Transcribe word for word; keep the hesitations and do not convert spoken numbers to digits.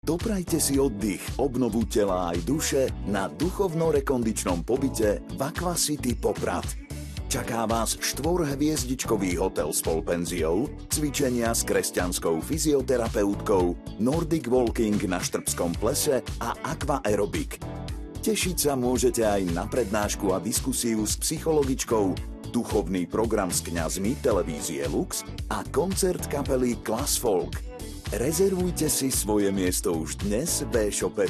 Doprajte si oddych, obnovu tela aj duše na duchovno-rekondičnom pobyte v Aquacity Poprad. Čaká vás štvorhviezdičkový hotel s polpenziou, cvičenia s kresťanskou fyzioterapeutkou, Nordic Walking na Štrbskom plese a Aqua Aerobic. Tešiť sa môžete aj na prednášku a diskusiu s psychologičkou, duchovný program s kňazmi televízie Lux a koncert kapely Class Folk. Rezervujte si svoje miesto už dnes v e-shope